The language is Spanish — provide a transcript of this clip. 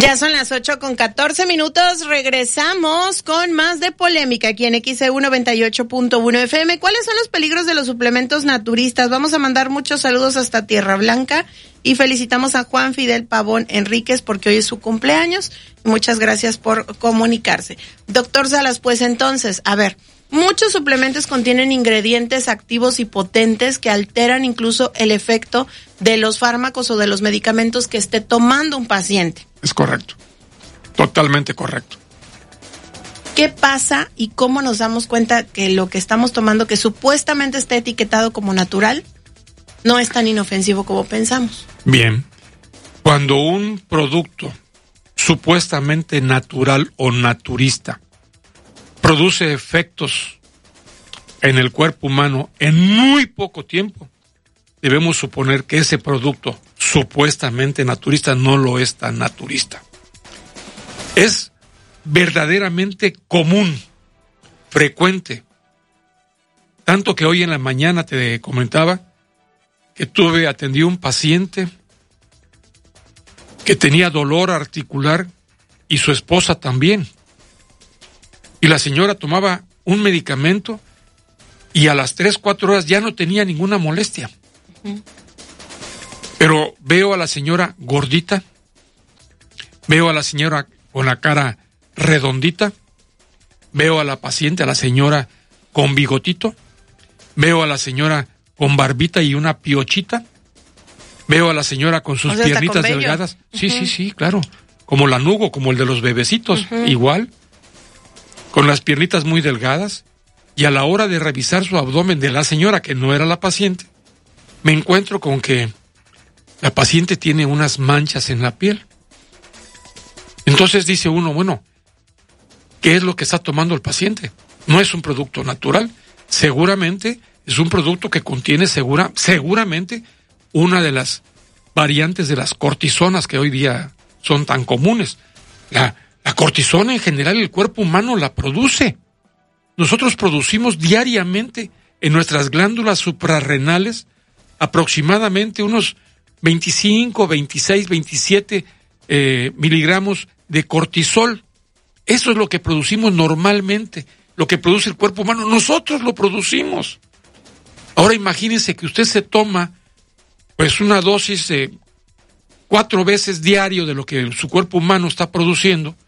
Ya son las 8:14. Regresamos con más de polémica aquí en XEU 98.1 FM. ¿Cuáles son los peligros de los suplementos naturistas? Vamos a mandar muchos saludos hasta Tierra Blanca y felicitamos a Juan Fidel Pavón Enríquez porque hoy es su cumpleaños. Muchas gracias por comunicarse. Doctor Salas, pues entonces, a ver, muchos suplementos contienen ingredientes activos y potentes que alteran incluso el efecto de los fármacos o de los medicamentos que esté tomando un paciente. Es correcto, totalmente correcto. ¿Qué pasa y cómo nos damos cuenta que lo que estamos tomando, que supuestamente está etiquetado como natural, no es tan inofensivo como pensamos? Bien, cuando un producto supuestamente natural o naturista produce efectos en el cuerpo humano en muy poco tiempo, debemos suponer que ese producto supuestamente naturista no lo es tan naturista. Es verdaderamente común, frecuente. Tanto que hoy en la mañana te comentaba que atendí a un paciente que tenía dolor articular y su esposa también. Y la señora tomaba un medicamento y a las 3-4 horas ya no tenía ninguna molestia. Pero veo a la señora gordita, veo a la señora con la cara redondita, veo a la paciente, a la señora con bigotito, veo a la señora con barbita y una piochita, veo a la señora con sus piernitas delgadas. Sí, claro, como lanugo, como el de los bebecitos, igual, con las piernitas muy delgadas, y a la hora de revisar su abdomen de la señora, que no era la paciente, me encuentro con que la paciente tiene unas manchas en la piel. Entonces dice uno, bueno, ¿qué es lo que está tomando el paciente? No es un producto natural, seguramente es un producto que contiene seguramente una de las variantes de las cortisonas que hoy día son tan comunes. La cortisona en general el cuerpo humano la produce. Nosotros producimos diariamente en nuestras glándulas suprarrenales aproximadamente unos 25, 26, 27 miligramos de cortisol. Eso es lo que producimos normalmente, lo que produce el cuerpo humano. Nosotros lo producimos. Ahora imagínense que usted se toma pues una dosis 4 veces diario de lo que su cuerpo humano está produciendo.